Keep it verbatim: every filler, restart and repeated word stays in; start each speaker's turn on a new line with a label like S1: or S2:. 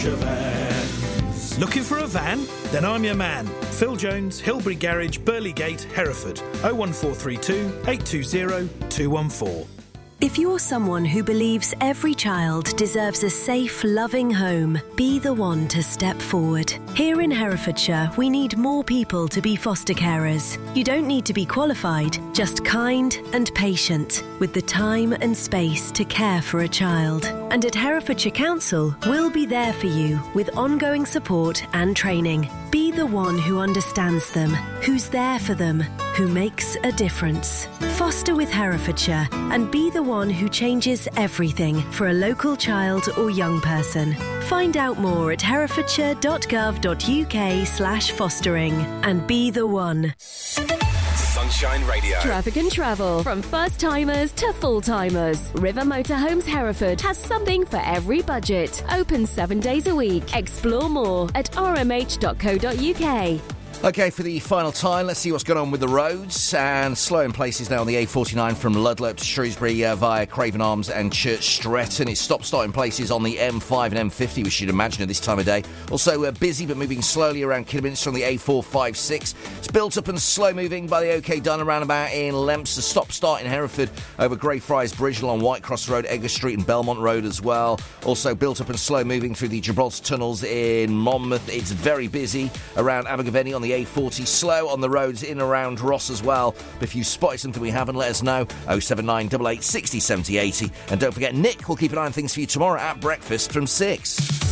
S1: Vans. Looking for a van? Then I'm your man. Phil Jones, Hilbury Garage, Burley Gate, Hereford. oh one four three two, eight two zero, two one four.
S2: If you're someone who believes every child deserves a safe, loving home, be the one to step forward. Here in Herefordshire, we need more people to be foster carers. You don't need to be qualified, just kind and patient, with the time and space to care for a child. And at Herefordshire Council, we'll be there for you with ongoing support and training. Be the one who understands them, who's there for them, who makes a difference. Foster with Herefordshire and be the one who changes everything for a local child or young person. Find out more at herefordshire.gov.uk slash fostering and be the one.
S3: Sunshine Radio.
S4: Traffic and travel. From first-timers to full-timers. River Motorhomes Hereford has something for every budget. Open seven days a week. Explore more at r m h dot co dot u k.
S5: OK, for the final time, let's see what's going on with the roads. And slow in places now on the A forty-nine from Ludlow up to Shrewsbury uh, via Craven Arms and Church Stretton. It's stop-start in places on the M five and M fifty, which you'd imagine at this time of day. Also uh, busy but moving slowly around Kidderminster on the A four five six. It's built up and slow-moving by the OK Dunn roundabout in Lemps. A stop-start in Hereford over Greyfriars Bridge along Whitecross Road, Edgar Street and Belmont Road as well. Also built up and slow-moving through the Gibraltar tunnels in Monmouth. It's very busy around Abergavenny on the A forty, slow on the roads in and around Ross as well. But if you spotted something we haven't, let us know. oh seven nine eight eight, six oh, seventy, eighty. And don't forget, Nick will keep an eye on things for you tomorrow at breakfast from six.